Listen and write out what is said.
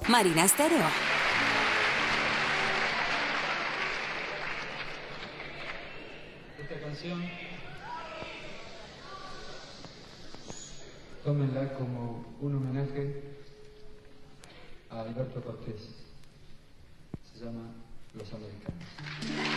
Marina Estéreo. Esta canción, tómenla como un homenaje a Alberto Cortés. Se llama Los Americanos.